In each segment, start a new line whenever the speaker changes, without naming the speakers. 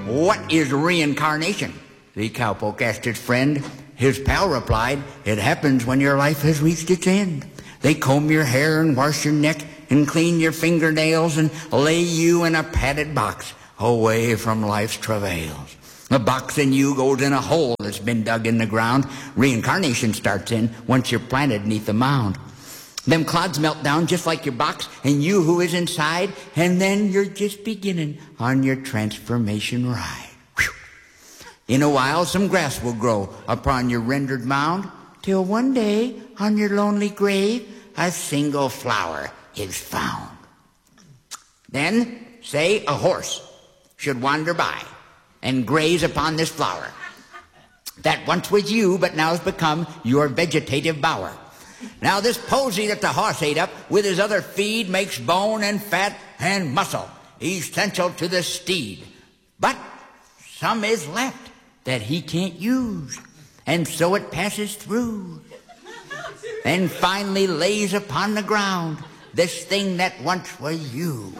What is reincarnation? The cowpoke asked his friend. His pal replied, it happens when your life has reached its end. They comb your hair and wash your neck and clean your fingernails and lay you in a padded box away from life's travails. The box in you goes in a hole that's been dug in the ground. Reincarnation starts in once you're planted neath the mound. Them clods melt down just like your box and you who is inside, and then you're just beginning on your transformation ride. Whew. In a while, some grass will grow upon your rendered mound, till one day on your lonely grave, a single flower is found. Then, say a horse should wander by and graze upon this flower that once was you, but now has become your vegetative bower. Now this posy that the horse ate up with his other feed makes bone and fat and muscle essential to the steed. But some is left that he can't use, and so it passes through and finally lays upon the ground this thing that once was you.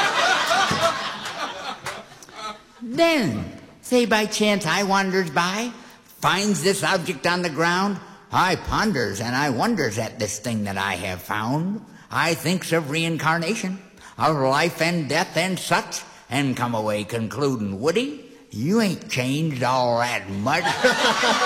Then, say by chance I wanders by, finds this object on the ground, I ponders and I wonders at this thing that I have found. I thinks of reincarnation, of life and death and such, and come away concluding, Woody, you ain't changed all that much.